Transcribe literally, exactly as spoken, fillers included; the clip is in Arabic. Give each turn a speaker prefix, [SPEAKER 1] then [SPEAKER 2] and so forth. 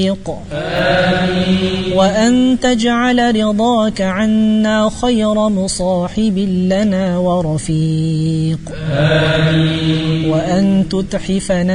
[SPEAKER 1] آمين.
[SPEAKER 2] وأن تجعل رضاك عنا خير مصاحب لنا ورفيق.
[SPEAKER 1] آمين.
[SPEAKER 2] وأن تتحفنا